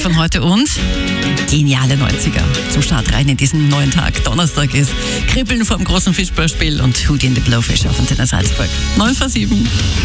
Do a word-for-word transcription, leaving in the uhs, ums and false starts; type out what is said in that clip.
von heute und geniale neunziger zum Start rein in diesen neuen Tag. Donnerstag ist Kribbeln vom großen Fischballspiel und Hootie and the Blowfish auf Antenne Salzburg. neun vor sieben.